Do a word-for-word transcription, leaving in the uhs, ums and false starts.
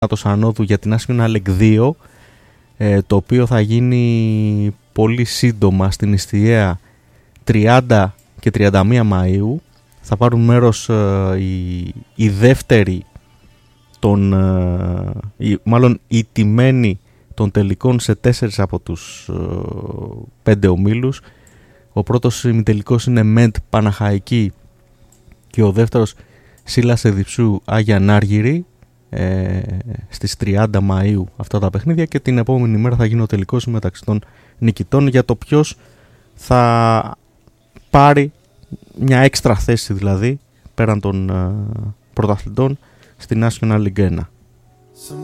Ανόδου για την National League δύο, ε, το οποίο θα γίνει πολύ σύντομα στην Ιστιαία τριάντα και τριάντα μία Μαΐου. Θα πάρουν μέρος ε, οι, οι δεύτεροι των, ε, οι, μάλλον οι τιμένοι των τελικών σε τέσσερις από τους ε, πέντε ομίλους. Ο πρώτος ημιτελικός είναι Μεντ Παναχαϊκή και ο δεύτερος Σίλας Εδιψού Άγια Νάργυρη. Ε, στις τριάντα Μαΐου αυτά τα παιχνίδια, και την επόμενη μέρα θα γίνει ο τελικός μεταξύ των νικητών για το ποιος θα πάρει μια έξτρα θέση, δηλαδή πέραν των ε, πρωταθλητών στη National League ένα.